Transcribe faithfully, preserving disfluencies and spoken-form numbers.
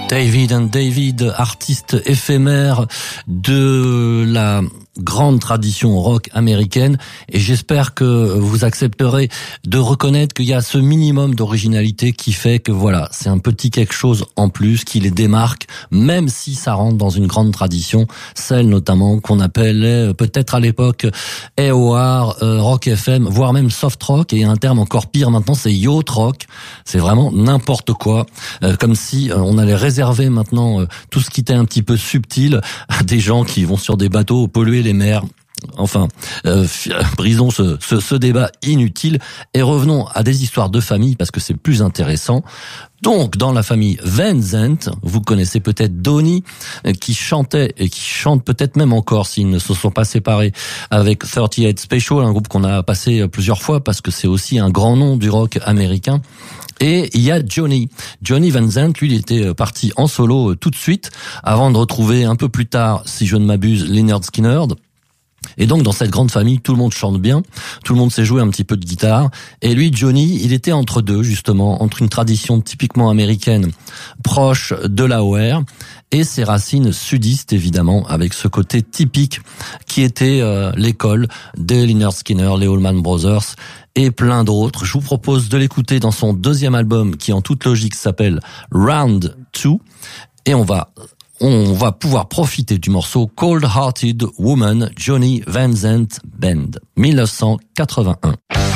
David and David, artiste éphémère de la grande tradition rock américaine, et j'espère que vous accepterez de reconnaître qu'il y a ce minimum d'originalité qui fait que voilà, c'est un petit quelque chose en plus qui les démarque, même si ça rentre dans une grande tradition, celle notamment qu'on appelait peut-être à l'époque A O R, euh, Rock F M, voire même soft rock, et un terme encore pire maintenant, c'est yacht rock. C'est vraiment n'importe quoi, euh, comme si euh, on allait réserver maintenant euh, tout ce qui était un petit peu subtil à des gens qui vont sur des bateaux polluer les mers. Enfin, euh, brisons ce, ce, ce débat inutile et revenons à des histoires de famille parce que c'est plus intéressant. Donc, dans la famille Van Zandt, vous connaissez peut-être Donnie, qui chantait et qui chante peut-être même encore s'ils ne se sont pas séparés avec trente-huit Special, un groupe qu'on a passé plusieurs fois parce que c'est aussi un grand nom du rock américain. Et il y a Johnny. Johnny Van Zandt, lui, il était parti en solo tout de suite avant de retrouver un peu plus tard, si je ne m'abuse, Lynyrd Skynyrd. Et donc, dans cette grande famille, tout le monde chante bien, tout le monde sait jouer un petit peu de guitare. Et lui, Johnny, il était entre deux, justement, entre une tradition typiquement américaine, proche de l'A O R, et ses racines sudistes, évidemment, avec ce côté typique qui était euh, l'école des Lynyrd Skynyrd, les Allman Brothers, et plein d'autres. Je vous propose de l'écouter dans son deuxième album, qui en toute logique s'appelle Round deux, et on va... On va pouvoir profiter du morceau Cold Hearted Woman, Johnny Van Zandt Band, mille neuf cent quatre-vingt-un.